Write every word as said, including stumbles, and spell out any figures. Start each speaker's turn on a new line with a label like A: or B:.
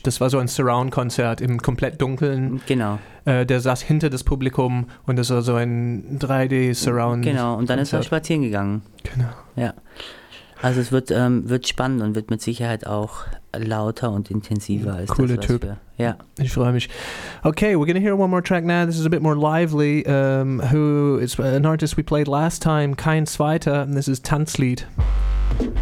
A: Das war so ein Surround-Konzert im komplett Dunkeln.
B: Genau.
A: Äh, der saß hinter das Publikum und das war so ein drei D-Surround.
B: Genau, und dann ist er spazieren gegangen.
A: Genau.
B: Ja. Also es wird, ähm, wird spannend und wird mit Sicherheit auch lauter und intensiver als
A: Cooler
B: das, was
A: Typ.
B: wir... Ja.
A: Ich freue mich. Okay, we're going to hear one more track now. This is a bit more lively. Um, who is an artist we played last time, Kein Zweiter, and this is Tanzlied.